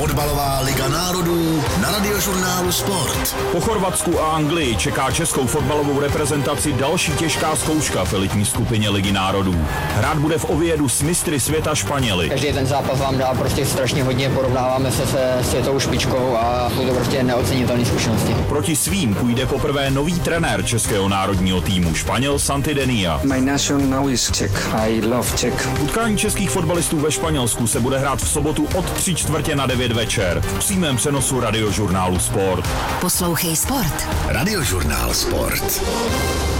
Fotbalová liga národů na Radiožurnálu Sport. Po Chorvatsku a Anglii čeká českou fotbalovou reprezentaci další těžká zkouška v elitní skupině Ligy národů. Hrát bude v Oviedu s mistry světa Španěli. Každý ten zápas vám dá prostě strašně hodně, porovnáváme se světovou špičkou a jsou to prostě neocenitelné zkušenosti. Proti svým půjde poprvé nový trenér českého národního týmu, Španěl Santi Denia. My nation now is Czech. I love Czech. Utkání českých fotbalistů ve Španělsku se bude hrát v sobotu od 8:45 večer v přímém přenosu Radiožurnálu Sport. Poslouchej Sport. Radiožurnál Sport.